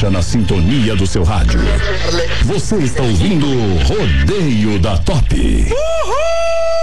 Relaxa na sintonia do seu rádio. Você está ouvindo Rodeio da Top. Uhul!